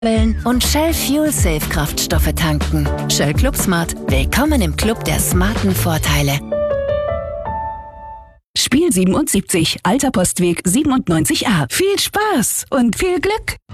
und Shell Fuel Safe Kraftstoffe tanken. Shell Club Smart. Willkommen im Club der smarten Vorteile. Spiel 77, Alter Postweg 97a. Viel Spaß und viel Glück!